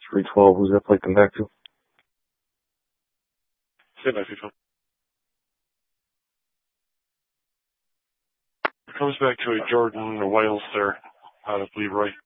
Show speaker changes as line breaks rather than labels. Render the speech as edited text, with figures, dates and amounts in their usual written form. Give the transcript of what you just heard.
312, who's that flight come back to?
Say that, people. It comes back to a Jordan or Wales there, out of Leroy.